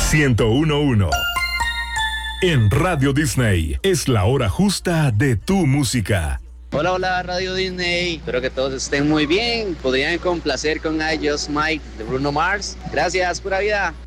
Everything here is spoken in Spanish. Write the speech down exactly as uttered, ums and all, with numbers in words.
ciento uno punto uno. En Radio Disney es la hora justa de tu música. Hola, hola, Radio Disney. Espero que todos estén muy bien. ¿Podrían complacer con I Just Might de Bruno Mars? Gracias, pura vida.